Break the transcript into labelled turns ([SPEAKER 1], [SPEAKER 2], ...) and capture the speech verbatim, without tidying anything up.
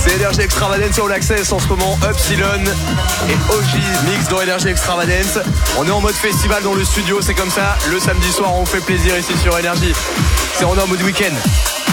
[SPEAKER 1] C'est Energy Extravagance sur l'Access en ce moment, Upsilon et O G mix dans Energy Extravagance. On est en mode festival dans le studio, c'est comme ça. Le samedi soir, on fait plaisir ici sur Energy. C'est on est en mode week-end.